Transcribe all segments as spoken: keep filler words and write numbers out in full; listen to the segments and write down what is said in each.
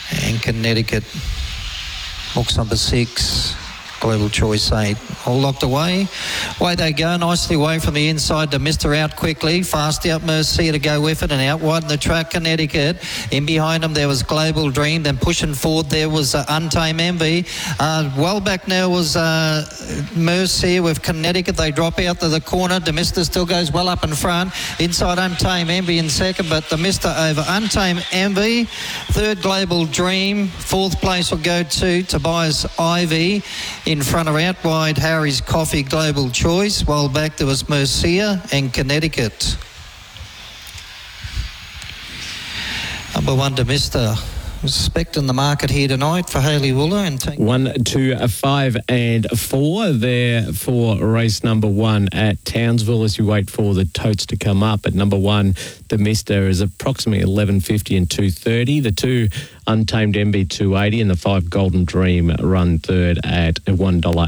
and Connecticut. Box number six, Global Choice eight. All locked away. Away they go, nicely away from the inside to Mister out quickly. Fast out Mercia to go with it, and out wide in the track, Connecticut. In behind them there was Global Dream. Then pushing forward there was uh, Untamed Envy. Uh, well back now was uh, Mercia with Connecticut. They drop out to the corner. The Mister still goes well up in front. Inside Untamed Envy in second, but the Mister over Untamed Envy. Third Global Dream. Fourth place will go to Tobias Ivy. In front of out wide Harry's Coffee Global Choice, while back there was Mercia and Connecticut. Number one to Mister Respecting the market here tonight for Hayley Wooler. And take one, two, five and four there for race number one at Townsville as you wait for the totes to come up. At number one, the Mister is approximately eleven fifty and two thirty. The two, Untamed Envy, two eighty, and the five, Golden Dream, run third at one dollar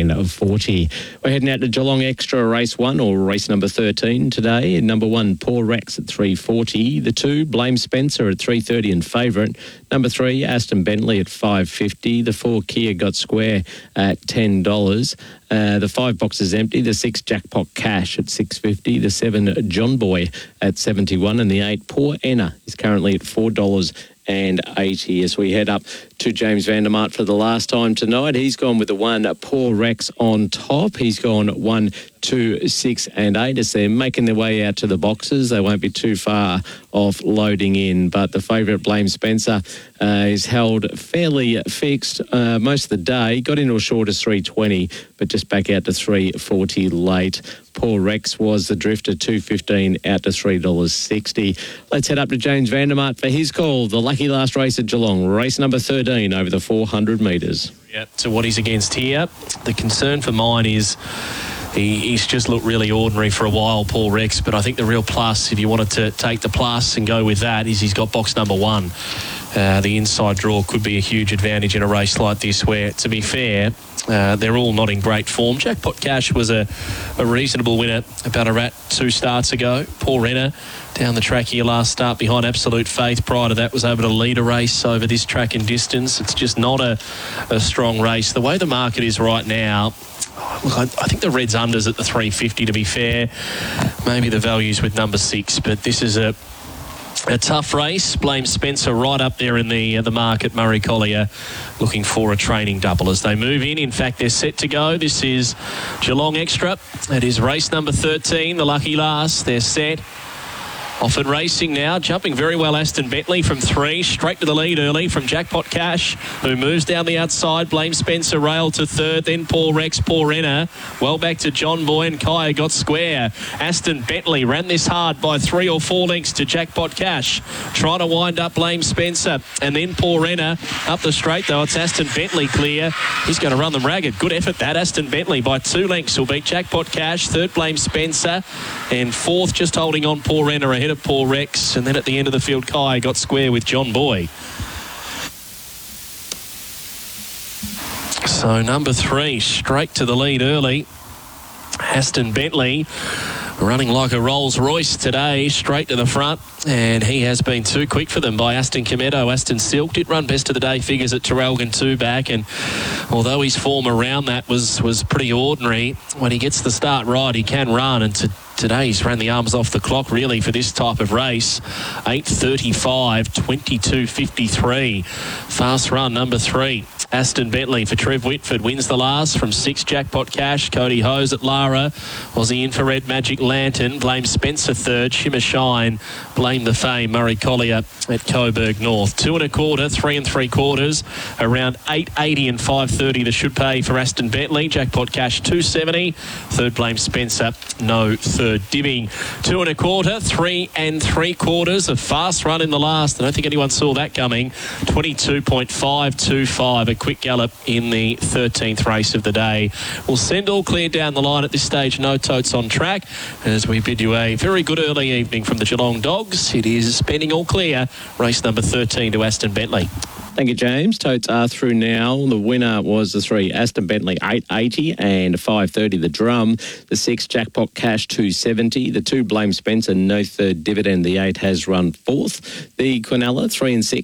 forty. We're heading out to Geelong Extra race one, or race number thirteen today. Number one, Poor Rex at three forty. The two, Blame Spencer at three thirty and favourite. Number three, Aston Bentley at five fifty. The four, Kia Got Square at ten dollars. Uh, the five, Boxes Empty. The six, Jackpot Cash at six fifty. The seven, John Boy at seventy-one. And the eight, Poor Enna, is currently at four dollars and eighty. As we head up to James Vandermart for the last time tonight, he's gone with the one, Poor Rex on top. He's gone one, two, six and eight as they're making their way out to the boxes. They won't be too far off loading in, but the favourite, Blame Spencer, uh, is held fairly fixed uh, most of the day. Got into a short as three twenty, but just back out to three forty late. Poor Rex was the drifter, two fifteen out to three dollars sixty. Let's head up to James Vandermart for his call. The lucky last race at Geelong, race number thirteen over the four hundred metres. Yeah, to what he's against here. The concern for mine is he, he's just looked really ordinary for a while, Paul Rex, but I think the real plus, if you wanted to take the plus and go with that, is he's got box number one. Uh, the inside draw could be a huge advantage in a race like this where, to be fair, uh, they're all not in great form. Jackpot Cash was a, a reasonable winner about a rat two starts ago. Paul Renner down the track here last start behind Absolute Faith. Prior to that was able to lead a race over this track and distance. It's just not a, a strong race. The way the market is right now, look, I, I think the Reds unders at the three fifty, to be fair. Maybe the values with number six, but this is a A tough race. Blame Spencer right up there in the uh, the market. Murray Collier looking for a training double as they move in. In fact, they're set to go. This is Geelong Extra. It is race number thirteen, the lucky last. They're set. Off and racing now, jumping very well Aston Bentley from three, straight to the lead early from Jackpot Cash, who moves down the outside. Blame Spencer rail to third, then Paul Rex, Paul Renner, well back to John Boy and Kaya Got Square. Aston Bentley ran this hard by three or four lengths to Jackpot Cash, trying to wind up Blame Spencer, and then Paul Renner up the straight though. It's Aston Bentley clear. He's going to run them ragged. Good effort that. Aston Bentley by two lengths will beat Jackpot Cash. Third, Blame Spencer, and fourth, just holding on, Paul Renner ahead of Paul Rex, and then at the end of the field, Kai Got Square with John Boy. So number three, straight to the lead early. Aston Bentley running like a Rolls Royce today, straight to the front, and he has been too quick for them by Aston Cometto. Aston Silk did run best of the day figures at Traralgon two back, and although his form around that was, was pretty ordinary, when he gets the start right, he can run, and to Today he's ran the arms off the clock really for this type of race. eight thirty-five, twenty-two fifty-three. Fast run number three. Aston Bentley for Trev Whitford wins the last from six. Jackpot Cash, Cody Hose at Lara, Aussie Infrared Magic Lantern, Blame Spencer third, Shimmer Shine, Blame the Fame, Murray Collier at Coburg North. Two and a quarter, three and three quarters, around eight eighty and five thirty the should pay for Aston Bentley. Jackpot Cash two seventy, third Blame Spencer, no third divvy. Two and a quarter, three and three quarters, a fast run in the last. I don't think anyone saw that coming. twenty-two point five two five, a quick gallop in the thirteenth race of the day. We'll send all clear down the line at this stage. No totes on track as we bid you a very good early evening from the Geelong Dogs. It is spending all clear, race number thirteen to Aston Bentley. Thank you, James. Totes are through now. The winner was the three, Aston Bentley, eight eighty and five thirty the drum. The six, Jackpot Cash, two seventy. The two, Blame Spencer, no third dividend. The eight has run fourth. The Quinella, three and six.